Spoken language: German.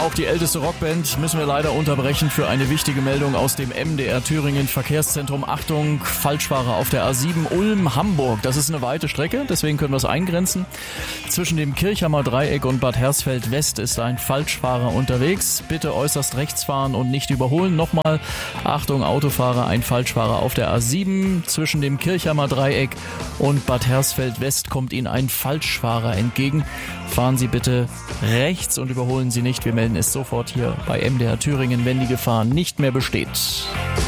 auch die älteste Rockband, müssen wir leider unterbrechen für eine wichtige Meldung aus dem MDR Thüringen Verkehrszentrum. Achtung, Falschfahrer auf der A7 Ulm-Hamburg. Das ist eine weite Strecke, deswegen können wir es eingrenzen. Zwischen dem Kirchhammer Dreieck und Bad Hersfeld West ist ein Falschfahrer unterwegs. Bitte äußerst rechts fahren und nicht überholen. Nochmal, Achtung, Autofahrer, ein Falschfahrer auf der A7. Zwischen dem Kirchhammer Dreieck und Bad Hersfeld West kommt Ihnen ein Falschfahrer entgegen. Fahren Sie bitte rechts und überholen Sie nicht. Wir melden es sofort hier bei MDR Thüringen, wenn die Gefahr nicht mehr besteht.